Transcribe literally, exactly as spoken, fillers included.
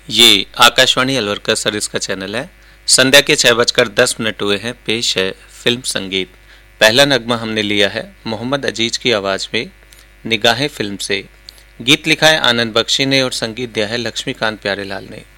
ये आकाशवाणी अलवर का सर्विस का चैनल है। संध्या के छह बजकर दस मिनट हुए हैं। पेश है फिल्म संगीत। पहला नगमा हमने लिया है मोहम्मद अजीज की आवाज में निगाहें फिल्म से। गीत लिखा है आनंद बख्शी ने और संगीत दिया है लक्ष्मीकांत प्यारेलाल ने।